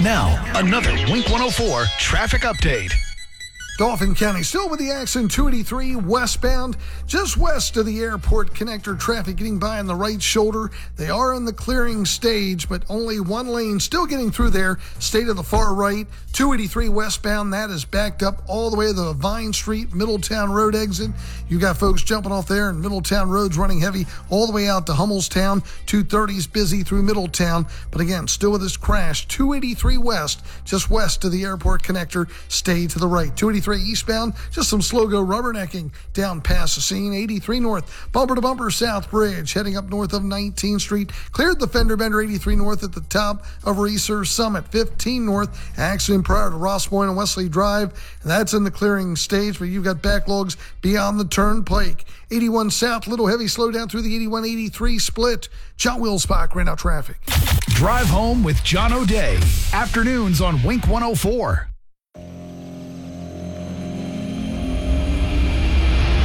Now, another Wink 104 traffic update. Dauphin County still with the accident, 283 westbound, just west of the airport connector. Traffic getting by on the right shoulder. They are in the clearing stage, but only one lane still getting through there. Stay to the far right. 283 westbound, that is backed up all the way to the Vine Street, Middletown Road exit. You got folks jumping off there, and Middletown Road's running heavy all the way out to Hummelstown. 230's busy through Middletown, but again, still with this crash. 283 west, just west of the airport connector. Stay to the right. 283 eastbound, just some slow-go rubbernecking down past the scene. 83 north, bumper-to-bumper South Bridge, heading up north of 19th Street. Cleared the fender bender. 83 north at the top of Research Summit. 15 north, accident prior to Ross Point and Wesley Drive, and that's in the clearing stage, but you've got backlogs beyond the turnpike. 81 south, little heavy slowdown through the 81-83 split. John Wilsbach ran out traffic. Drive home with John O'Day. Afternoons on Wink 104.